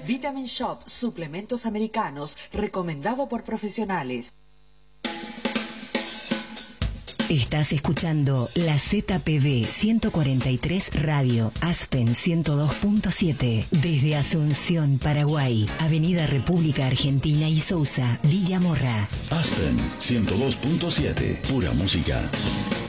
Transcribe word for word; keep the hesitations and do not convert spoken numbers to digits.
Vitamin Shop, suplementos americanos, recomendado por profesionales. Estás escuchando la Z P B ciento cuarenta y tres Radio, Aspen ciento dos punto siete, desde Asunción, Paraguay, Avenida República Argentina y Sousa, Villa Morra. Aspen ciento dos punto siete, pura música.